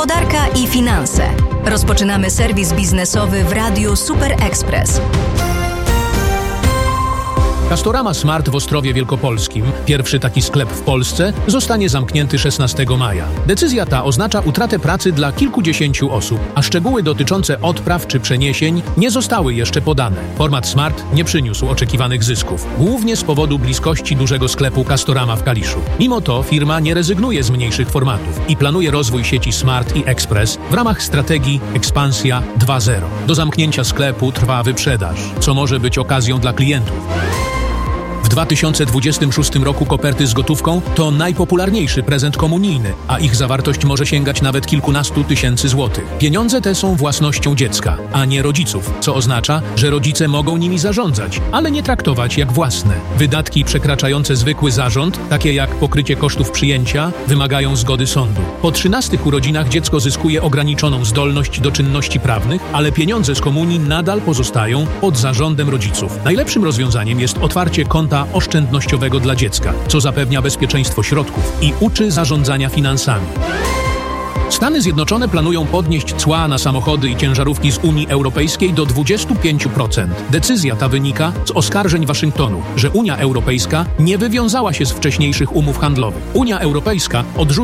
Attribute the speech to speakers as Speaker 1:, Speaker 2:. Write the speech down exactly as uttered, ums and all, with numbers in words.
Speaker 1: Gospodarka i finanse. Rozpoczynamy serwis biznesowy w Radiu Super Express.
Speaker 2: Castorama Smart w Ostrowie Wielkopolskim, pierwszy taki sklep w Polsce, zostanie zamknięty szesnastego maja. Decyzja ta oznacza utratę pracy dla kilkudziesięciu osób, a szczegóły dotyczące odpraw czy przeniesień nie zostały jeszcze podane. Format Smart nie przyniósł oczekiwanych zysków, głównie z powodu bliskości dużego sklepu Castorama w Kaliszu. Mimo to firma nie rezygnuje z mniejszych formatów i planuje rozwój sieci Smart i Express w ramach strategii Ekspansja dwa zero. Do zamknięcia sklepu trwa wyprzedaż, co może być okazją dla klientów. W dwa tysiące dwudziestym szóstym roku koperty z gotówką to najpopularniejszy prezent komunijny, a ich zawartość może sięgać nawet kilkunastu tysięcy złotych. Pieniądze te są własnością dziecka, a nie rodziców, co oznacza, że rodzice mogą nimi zarządzać, ale nie traktować jak własne. Wydatki przekraczające zwykły zarząd, takie jak pokrycie kosztów przyjęcia, wymagają zgody sądu. Po trzynastych urodzinach dziecko zyskuje ograniczoną zdolność do czynności prawnych, ale pieniądze z komunii nadal pozostają pod zarządem rodziców. Najlepszym rozwiązaniem jest otwarcie konta oszczędnościowego dla dziecka, co zapewnia bezpieczeństwo środków i uczy zarządzania finansami. Stany Zjednoczone planują podnieść cła na samochody i ciężarówki z Unii Europejskiej do dwudziestu pięciu procent. Decyzja ta wynika z oskarżeń Waszyngtonu, że Unia Europejska nie wywiązała się z wcześniejszych umów handlowych. Unia Europejska odrzuca